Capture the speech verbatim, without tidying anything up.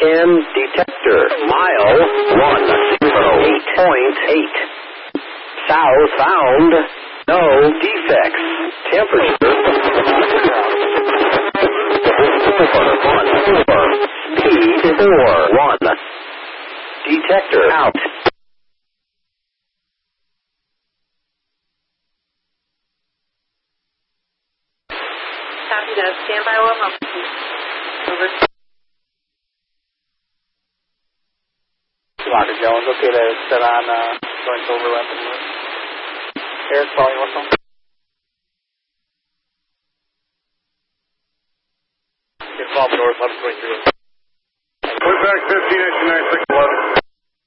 ten detector. Mile one zero eight point eight. South found. No defects. Temperature. Four one four. Speed four one. Detector out. Copy that. Stand by one moment, please. Over. Roger, Jones. Okay to set on uh, joint overlap and work. Eric, calling whistle. Can call me north eleven twenty-three.